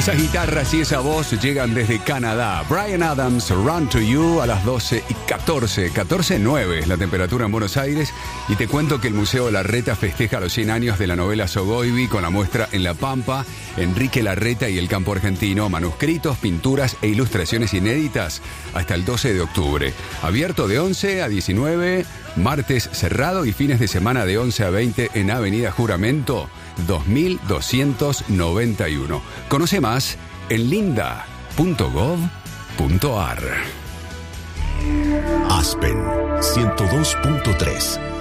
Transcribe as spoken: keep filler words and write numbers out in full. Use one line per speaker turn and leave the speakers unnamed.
Esas guitarras y esa voz llegan desde Canadá. Bryan Adams, Run to You, a las doce y catorce. catorce nueve es la temperatura en Buenos Aires. Y te cuento que el Museo Larreta festeja los cien años de la novela Sogoibi con la muestra En la Pampa, Enrique Larreta y el campo argentino, manuscritos, pinturas e ilustraciones inéditas hasta el doce de octubre. Abierto de once a diecinueve, martes cerrado y fines de semana de once a veinte en Avenida Juramento dos mil doscientos noventa y uno. Conoce más en linda punto gov punto ar.
Aspen ciento dos punto tres.